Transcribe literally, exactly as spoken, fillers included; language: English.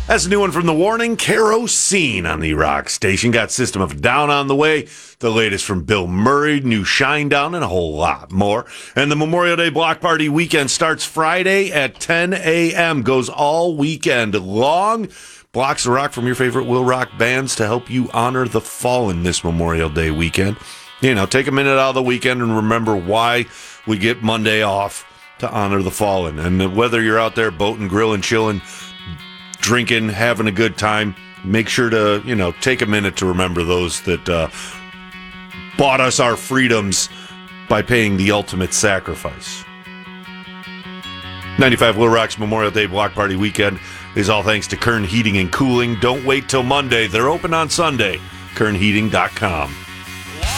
That's a new one from The Warning, Kerosene on the Rock Station. Got System of a Down on the way. The latest from Bill Murray, new Shinedown, and a whole lot more. And the Memorial Day Block Party weekend starts Friday at ten a.m. Goes all weekend long. Blocks of rock from your favorite Will Rock bands to help you honor the fallen this Memorial Day weekend. You know, take a minute out of the weekend and remember why we get Monday off to honor the fallen. And whether you're out there boating, grilling, chilling, drinking, having a good time, make sure to, you know, take a minute to remember those that uh, bought us our freedoms by paying the ultimate sacrifice. ninety-five Will Rock's Memorial Day Block Party weekend is all thanks to Kern Heating and Cooling. Don't wait till Monday. They're open on Sunday. kern heating dot com.